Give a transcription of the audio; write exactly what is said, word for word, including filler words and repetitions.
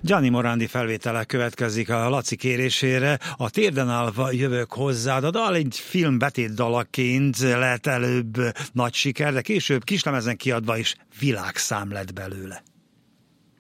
Gianni Morandi felvétele következik a Laci kérésére. A Térden állva jövök hozzád. A dal egy film betétdalaként lett előbb nagy siker, de később kislemezen kiadva is világszám lett belőle.